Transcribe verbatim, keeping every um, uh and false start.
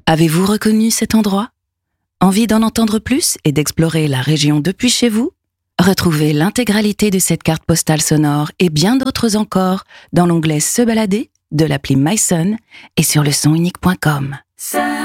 Avez-vous reconnu cet endroit ? Envie d'en entendre plus et d'explorer la région depuis chez vous ? Retrouvez l'intégralité de cette carte postale sonore et bien d'autres encore dans l'onglet Se balader de l'appli myson et sur le son unique point com.